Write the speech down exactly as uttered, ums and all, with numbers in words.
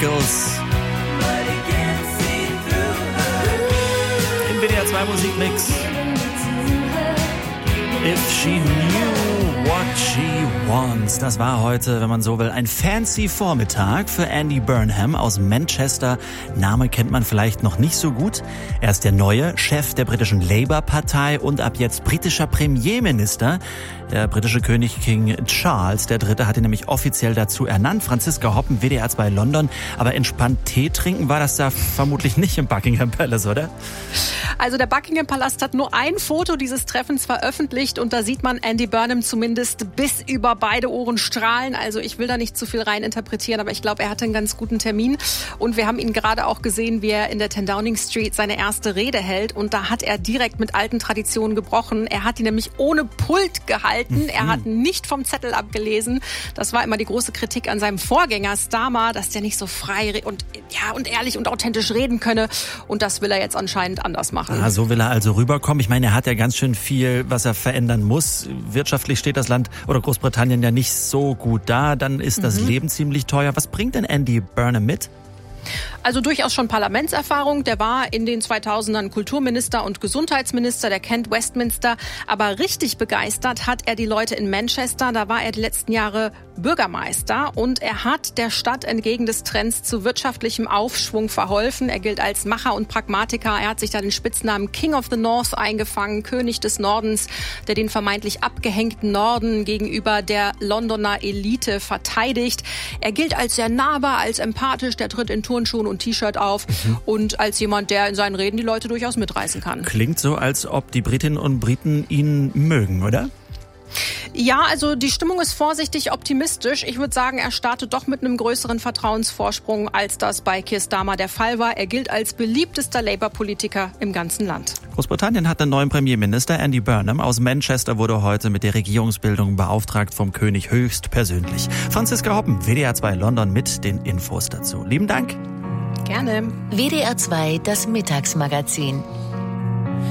Eagles. Im W D R zwei Musikmix. If she knew what she wants. Das war heute, wenn man so will, ein fancy Vormittag für Andy Burnham aus Manchester. Name kennt man vielleicht noch nicht so gut. Er ist der neue Chef der britischen Labour-Partei und ab jetzt britischer Premierminister. Der britische König King Charles der Dritte hat ihn nämlich offiziell dazu ernannt. Franziska Hoppen, W D R zwei London. Aber entspannt Tee trinken war das da vermutlich nicht im Buckingham Palace, oder? Also der Buckingham Palast hat nur ein Foto dieses Treffens veröffentlicht und da sieht man Andy Burnham zumindest bis über beide Ohren strahlen. Also ich will da nicht zu viel rein interpretieren, aber ich glaube, er hatte einen ganz guten Termin. Und wir haben ihn gerade auch gesehen, wie er in der ten Downing Street seine erste Rede hält. Und da hat er direkt mit alten Traditionen gebrochen. Er hat die nämlich ohne Pult gehalten. Mhm. Er hat nicht vom Zettel abgelesen. Das war immer die große Kritik an seinem Vorgänger Starmer, dass der nicht so frei und, ja, und ehrlich und authentisch reden könne. Und das will er jetzt anscheinend anders machen. Ah, so will er also rüberkommen. Ich meine, er hat ja ganz schön viel, was er verändern muss. Wirtschaftlich steht das Land oder Großbritannien ja nicht so gut da. Dann ist das mhm. Leben ziemlich teuer. Was bringt denn Andy Burnham mit? Also durchaus schon Parlamentserfahrung. Der war in den zweitausendern Kulturminister und Gesundheitsminister, der kennt Westminster. Aber richtig begeistert hat er die Leute in Manchester. Da war er die letzten Jahre Bürgermeister und er hat der Stadt entgegen des Trends zu wirtschaftlichem Aufschwung verholfen. Er gilt als Macher und Pragmatiker. Er hat sich da den Spitznamen King of the North eingefangen, König des Nordens, der den vermeintlich abgehängten Norden gegenüber der Londoner Elite verteidigt. Er gilt als sehr nahbar, als empathisch, der tritt in Turnschuhen und T-Shirt auf mhm. und als jemand, der in seinen Reden die Leute durchaus mitreißen kann. Klingt so, als ob die Britinnen und Briten ihn mögen, oder? Ja, also die Stimmung ist vorsichtig optimistisch. Ich würde sagen, er startet doch mit einem größeren Vertrauensvorsprung, als das bei Keir Starmer der Fall war. Er gilt als beliebtester Labour-Politiker im ganzen Land. Großbritannien hat einen neuen Premierminister. Andy Burnham aus Manchester wurde heute mit der Regierungsbildung beauftragt vom König höchstpersönlich. Franziska Hoppen, W D R zwei London mit den Infos dazu. Lieben Dank. Gerne. W D R zwei, das Mittagsmagazin.